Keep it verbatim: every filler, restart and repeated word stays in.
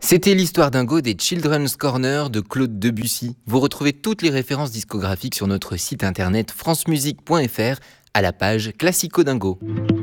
C'était l'histoire dingo des Children's Corner de Claude Debussy. Vous retrouvez toutes les références discographiques sur notre site internet francemusique point f r à la page Classico Dingo.